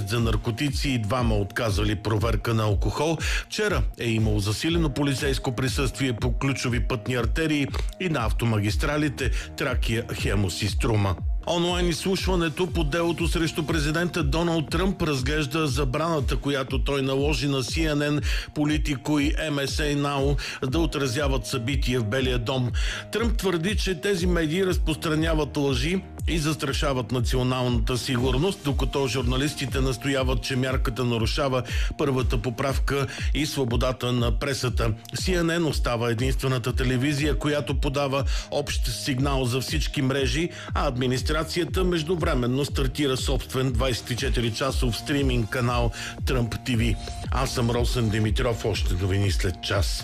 тест за наркотици и 2 отказали проверка на алкохол. Вчера е имало засилено полицейско присъствие по ключови пътни артерии и на автомагистралите Тракия, Хемус и Струма. Онлайн изслушването по делото срещу президента Доналд Тръмп разглежда забраната, която той наложи на CNN, Политико и MSA Now да отразяват събития в Белия дом. Тръмп твърди, че тези медии разпространяват лъжи и застрашават националната сигурност, докато журналистите настояват, че мярката нарушава първата поправка и свободата на пресата. CNN остава единствената телевизия, която подава общ сигнал за всички мрежи, а администрацията междувременно стартира собствен 24-часов стриминг канал Тръмп ТВ. Аз съм Росен Димитров, още новини след час.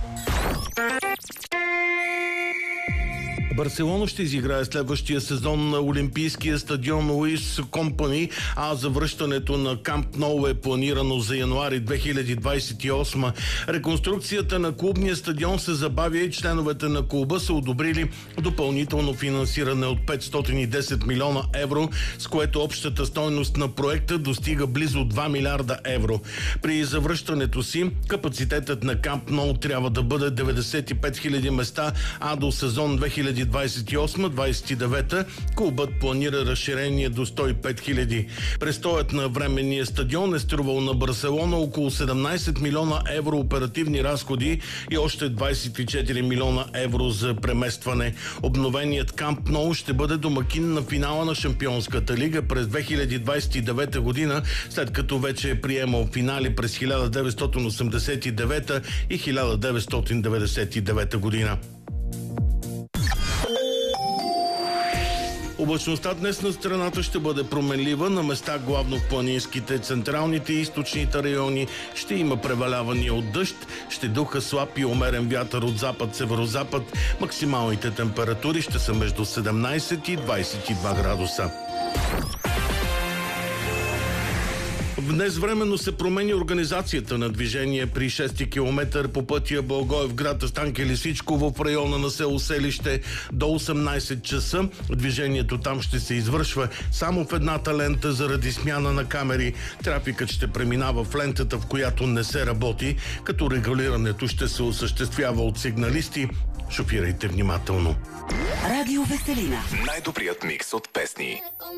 Барселона ще изиграе следващия сезон на Олимпийския стадион Луис Компани, а завръщането на Камп Ноу е планирано за януари 2028. Реконструкцията на клубния стадион се забавя и членовете на клуба са одобрили допълнително финансиране от 510 милиона евро, с което общата стойност на проекта достига близо 2 милиарда евро. При завръщането си капацитетът на Камп Ноу трябва да бъде 95 000 места, а до сезон 2028-29 клубът планира разширение до 105 000. Престоят на временния стадион е струвал на Барселона около 17 милиона евро оперативни разходи и още 24 милиона евро за преместване. Обновеният Камп Ноу ще бъде домакин на финала на Шампионската лига през 2029 година, след като вече е приемал финали през 1989 и 1999 година. Облачността днес на страната ще бъде променлива, на места главно в планинските, централните и източните райони ще има превалявания от дъжд, ще духа слаб и умерен вятър от запад-северозапад. Максималните температури ще са между 17 и 22 градуса. Днес временно се промени организацията на движение при 6-ти километър по пътя Благоевград – Станке Лисичково в района на село Селище до 18 часа. Движението там ще се извършва само в едната лента заради смяна на камери. Трафикът ще преминава в лентата, в която не се работи, като регулирането ще се осъществява от сигналисти. Шофирайте внимателно. Радио Веселина. Най-добрият микс от песни.